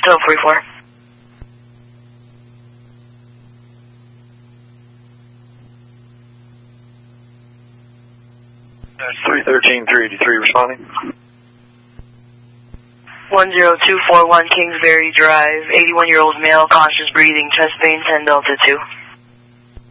Still 44. That's 313, 383 responding. 10241 Kingsbury Drive, 81-year-old male, conscious breathing, chest pain, 10 Delta 2.